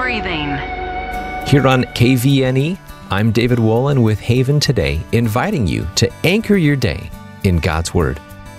breathing. Here on KVNE, I'm David Wolin with Haven Today, inviting you to anchor your day in God's Word.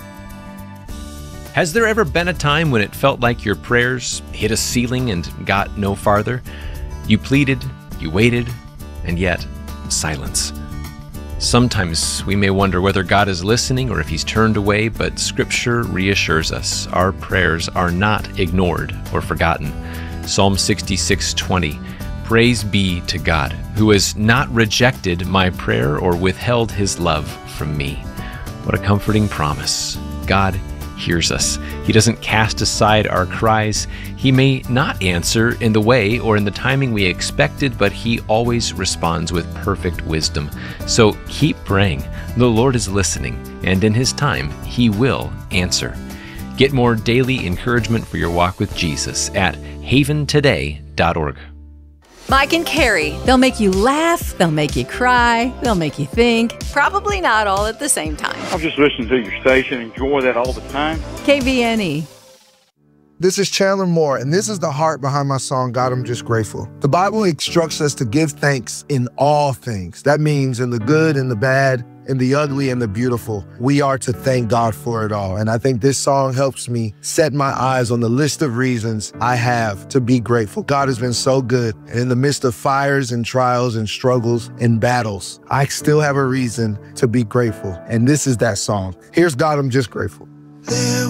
Has there ever been a time when it felt like your prayers hit a ceiling and got no farther? You pleaded, you waited, and yet silence. Sometimes we may wonder whether God is listening or if He's turned away, but Scripture reassures us our prayers are not ignored or forgotten. Psalm 66:20, praise be to God, who has not rejected my prayer or withheld His love from me. What a comforting promise. God hears us. He doesn't cast aside our cries. He may not answer in the way or in the timing we expected, but He always responds with perfect wisdom. So keep praying. The Lord is listening, and in His time, He will answer. Get more daily encouragement for your walk with Jesus at haventoday.org. Mike and Carrie, they'll make you laugh, they'll make you cry, they'll make you think. Probably not all at the same time. I'm just listening to your station, enjoy that all the time. KVNE. This is Chandler Moore, and this is the heart behind my song, God, I'm Just Grateful. The Bible instructs us to give thanks in all things. That means in the good and the bad, in the ugly and the beautiful. We are to thank God for it all. And I think this song helps me set my eyes on the list of reasons I have to be grateful. God has been so good. And in the midst of fires and trials and struggles and battles, I still have a reason to be grateful. And this is that song. Here's God, I'm Just Grateful. There